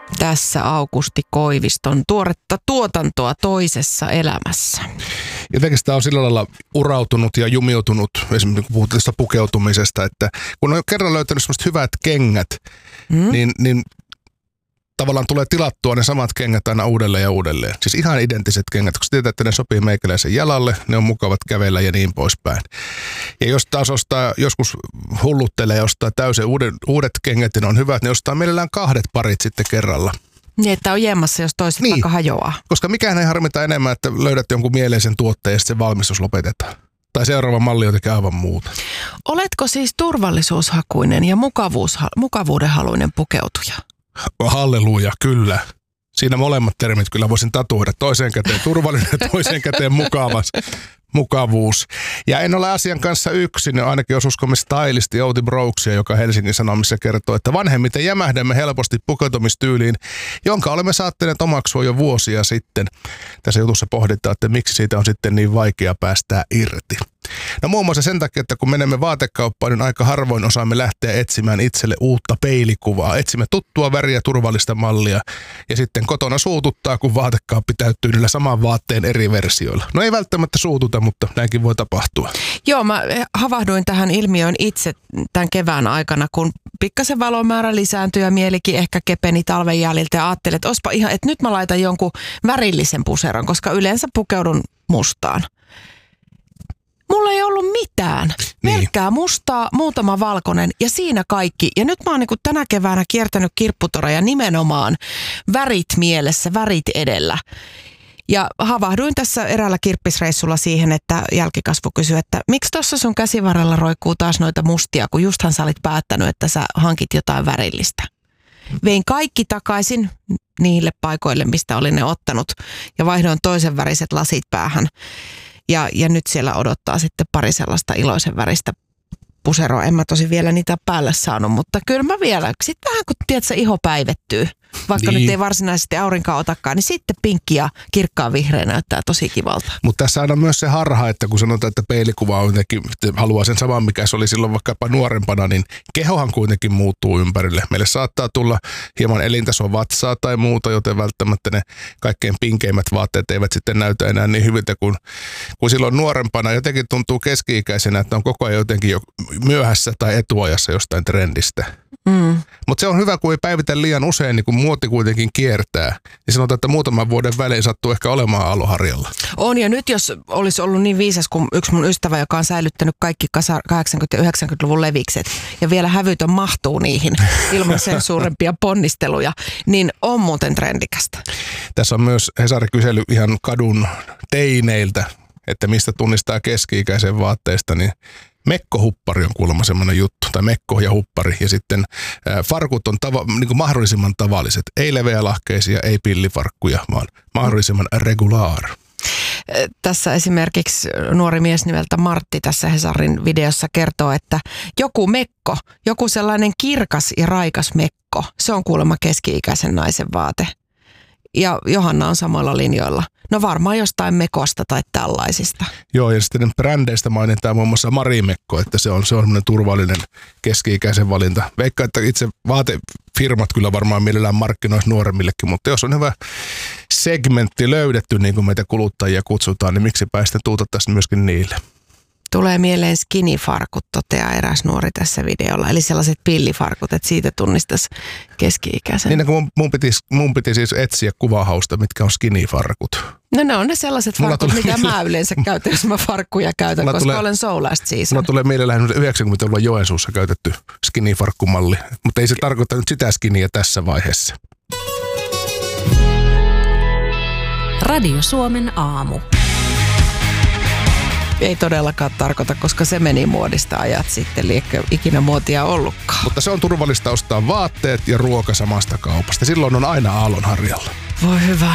Tässä Aukusti Koiviston tuoretta tuotantoa toisessa elämässä. Jotenkin sitä on sillä lailla urautunut ja jumiutunut, esimerkiksi kun puhutaan tästä pukeutumisesta, että kun on kerran löytänyt sellaiset hyvät kengät, niin tavallaan tulee tilattua ne samat kengät aina uudelleen ja uudelleen. Siis ihan identtiset kengät, koska tietää, että ne sopii meikäläisen jalalle, ne on mukavat kävellä ja niin poispäin. Ja jos taas joskus hulluttelee ja ostaa täysin uudet kengät ja ne on hyvät, niin ostaa mielellään 2 parit sitten kerralla. Niin, että on jemmassa, jos toiset vaikka hajoaa. Koska mikään ei harmita enemmän, että löydät jonkun mieleisen tuotteen ja sitten se valmistus lopetetaan. Tai seuraava malli on jotenkin aivan muuta. Oletko siis turvallisuushakuinen ja mukavuudenhaluinen pukeutuja? Halleluja, kyllä. Siinä molemmat termit kyllä voisin tatuoida. Toiseen käteen turvallinen ja toiseen käteen mukavuus. Ja en ole asian kanssa yksin, ainakin jos uskomme stylisti Outi Brooksia, joka Helsingin Sanomissa kertoo, että vanhemmiten jämähdämme helposti pukeutumistyyliin, jonka olemme saattaneet omaksua jo vuosia sitten. Tässä jutussa pohditaan, että miksi siitä on sitten niin vaikea päästää irti. No muun muassa sen takia, että kun menemme vaatekauppaan, niin aika harvoin osaamme lähteä etsimään itselle uutta peilikuvaa. Etsimme tuttua väriä, turvallista mallia ja sitten kotona suututtaa, kun vaatekaappi täyttyy niillä saman vaatteen eri versioilla. No ei välttämättä suututa, mutta näinkin voi tapahtua. Joo, mä havahduin tähän ilmiöön itse tämän kevään aikana, kun pikkasen valomäärä lisääntyi ja mielikin ehkä kepeni talven jäljiltä ja ajattelin, että ospa ihan, että nyt mä laitan jonkun värillisen puseron, koska yleensä pukeudun mustaan. Mulla ei ollut mitään. Pelkkää mustaa, muutama valkoinen ja siinä kaikki. Ja nyt mä oon tänä keväänä kiertänyt kirpputoreja nimenomaan värit mielessä, värit edellä. Ja havahduin tässä eräällä kirppisreissulla siihen, että jälkikasvu kysyi, että miksi tuossa sun käsivarrella roikkuu taas noita mustia, kun justhan sä olit päättänyt, että sä hankit jotain värillistä. Vein kaikki takaisin niille paikoille, mistä olin ne ottanut ja vaihdoin toisen väriset lasit päähän. Ja nyt siellä odottaa sitten pari sellaista iloisen väristä puseroa. En mä tosi vielä niitä päälle saanut, mutta kyllä mä vielä, sitten vähän kun tiedät, iho päivettyy, vaikka nyt ei varsinaisesti aurinkoa otakaan, niin sitten pinkki ja kirkkaan vihreä näyttää tosi kivalta. Mutta tässä on myös se harha, että kun sanotaan, että peilikuva on jotenkin, haluaa sen saman, mikä se oli silloin vaikkapa nuorempana, niin kehohan kuitenkin muuttuu ympärille. Meille saattaa tulla hieman elintason vatsaa tai muuta, joten välttämättä ne kaikkein pinkeimmät vaatteet eivät sitten näytä enää niin hyviltä kuin silloin nuorempana. Jotenkin tuntuu keski-ikäisenä, että on koko ajan jotenkin jo myöhässä tai etuajassa jostain trendistä. Mutta se on hyvä, kun ei päivitä liian usein, niin kun muoti kuitenkin kiertää. Niin sanotaan, että muutaman vuoden välein sattuu ehkä olemaan aallonharjalla. On, ja nyt jos olisi ollut niin viisas kuin yksi mun ystävä, joka on säilyttänyt kaikki 80- ja 90-luvun levikset, ja vielä hävytön mahtuu niihin ilman sen suurempia ponnisteluja, niin on muuten trendikästä. Tässä on myös Hesari kysely ihan kadun teineiltä, että mistä tunnistaa keski-ikäisen vaatteista, niin mekkohuppari on kuulemma semmoinen juttu, tai mekko ja huppari. Ja sitten farkut on niin kuin mahdollisimman tavalliset. Ei leveälahkeisia, ei pillifarkkuja, vaan mahdollisimman regular. Tässä esimerkiksi nuori mies nimeltä Martti tässä Hesarin videossa kertoo, että joku sellainen kirkas ja raikas mekko, se on kuulemma keski-ikäisen naisen vaate. Ja Johanna on samoilla linjoilla. No varmaan jostain mekosta tai tällaisista. Joo, ja sitten brändeistä mainitaan muun muassa Marimekko, että se on semmoinen turvallinen keski-ikäisen valinta. Veikka, että itse vaatefirmat kyllä varmaan mielellään markkinoisi nuoremmillekin, mutta jos on hyvä segmentti löydetty, niin kuin meitä kuluttajia kutsutaan, niin miksipä sitten tuutattaisiin myöskin niille. Tulee mieleen skinny-farkut, toteaa eräs nuori tässä videolla. Eli sellaiset pillifarkut, että siitä tunnistaisi keski-ikäisen. Niin kun mun piti siis etsiä kuvahausta, mitkä on skinny-farkut. No ne on ne sellaiset farkut, mitä mä yleensä käytän, jos mä farkkuja käytän, koska olen so last season. Mulla tulee mielellään 90-luvulla Joensuussa käytetty skinny-farkkumalli, mutta ei se tarkoita nyt sitä skinnyä tässä vaiheessa. Radio Suomen aamu. Ei todellakaan tarkoita, koska se meni muodista ajat sitten, liekö ikinä muotia ollutkaan. Mutta se on turvallista ostaa vaatteet ja ruoka samasta kaupasta. Silloin on aina aallonharjalla. Voi hyvä